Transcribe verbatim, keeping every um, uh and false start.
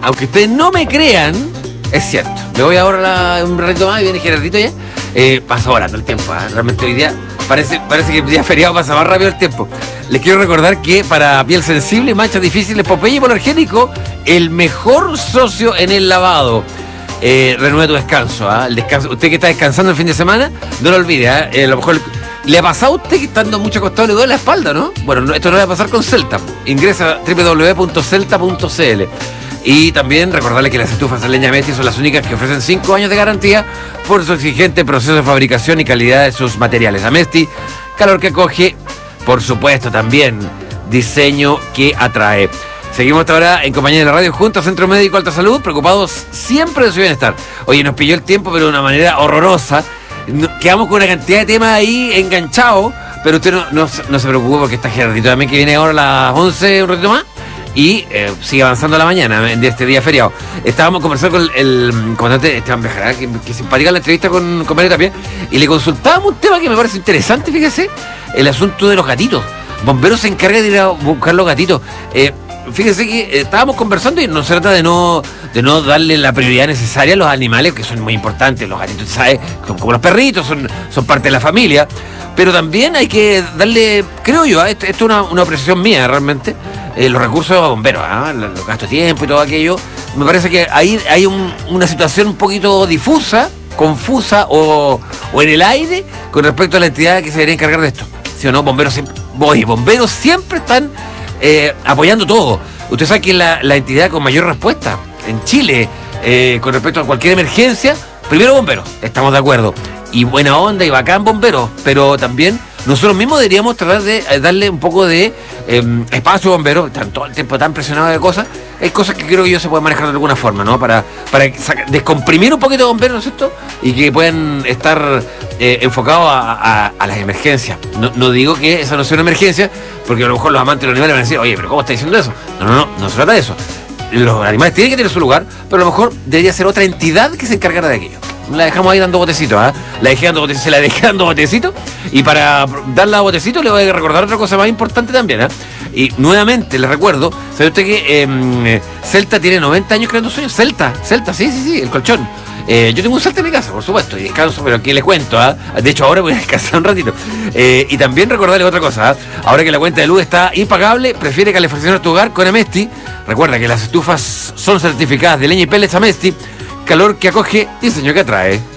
aunque ustedes no me crean, es cierto. Me voy ahora a un ratito más y viene Gerardito ya. Eh, pasa volando el tiempo, ¿eh? Realmente hoy día parece, parece que el día feriado pasa más rápido el tiempo. Les quiero recordar que para piel sensible, manchas difíciles, Popeye Hipoalergénico, el mejor socio en el lavado. Eh, renueve tu descanso, ¿eh? El descanso. Usted que está descansando el fin de semana, no lo olvide, ¿eh? Eh, a lo mejor le ha pasado a usted que estando mucho acostado le duele la espalda, ¿no? Bueno, no, esto no va a pasar con Celta. Ingresa a doble u doble u doble u punto celta punto c l. Y también recordarle que las estufas a leña Mesti son las únicas que ofrecen cinco años de garantía por su exigente proceso de fabricación y calidad de sus materiales. Amesti, calor que acoge, por supuesto también diseño que atrae. Seguimos hasta ahora en compañía de la radio junto a Centro Médico Alta Salud, preocupados siempre de su bienestar. Oye, nos pilló el tiempo, pero de una manera horrorosa. Quedamos con una cantidad de temas ahí enganchados, pero usted no, no, no se preocupe porque está Gerardito también, que viene ahora a las once, un ratito más. Y eh, sigue avanzando la mañana de este día feriado. Estábamos conversando con el, el comandante Esteban Bejará, que, que simpática la entrevista con, con Mario Tapia, y le consultábamos un tema que me parece interesante, fíjese, el asunto de los gatitos. Bomberos se encarga de ir a buscar los gatitos. Eh, fíjese que eh, estábamos conversando y no se trata de no, de no darle la prioridad necesaria a los animales, que son muy importantes. Los gatitos, ¿sabes? Son como los perritos, son, son parte de la familia. Pero también hay que darle, creo yo, esto, esto es una, una apreciación mía realmente, eh, los recursos de bomberos, ¿eh? los gastos de tiempo y todo aquello. Me parece que ahí hay un, una situación un poquito difusa, confusa o, o en el aire con respecto a la entidad que se debería encargar de esto. ¿Sí o no? Bomberos siempre, voy, bomberos siempre están eh, apoyando todo. Usted sabe que la, la entidad con mayor respuesta en Chile eh, con respecto a cualquier emergencia, primero bomberos, estamos de acuerdo. Y buena onda y bacán bomberos, pero también nosotros mismos deberíamos tratar de darle un poco de eh, espacio a bomberos. Están todo el tiempo tan presionados de cosas. Hay cosas que creo que yo se pueden manejar de alguna forma, ¿no? Para, para saca, descomprimir un poquito de bomberos, ¿no es cierto? Y que puedan estar eh, enfocados a, a, a las emergencias. No, no digo que esa no sea una emergencia, porque a lo mejor los amantes de los animales van a decir, oye, pero ¿cómo está diciendo eso? No, no, no, no se trata de eso. Los animales tienen que tener su lugar, pero a lo mejor debería ser otra entidad que se encargara de aquello. La dejamos ahí dando botecitos, ¿ah? ¿eh? La dejé dando botecitos, se la dejé dando botecitos. Y para darla a botecitos le voy a recordar otra cosa más importante también, ¿eh? Y nuevamente les recuerdo, ¿sabe usted que eh, Celta tiene noventa años creando sueños? Celta, Celta, sí, sí, sí, el colchón. Eh, yo tengo un Celta en mi casa, por supuesto, y descanso, pero aquí les cuento, ¿ah? ¿eh? De hecho, ahora voy a descansar un ratito. Eh, y también recordarles otra cosa, ¿eh? Ahora que la cuenta de luz está impagable, prefiere calefaccionar tu hogar con Amesti. Recuerda que las estufas son certificadas de leña y pellets Amesti. Calor que acoge, diseño que atrae.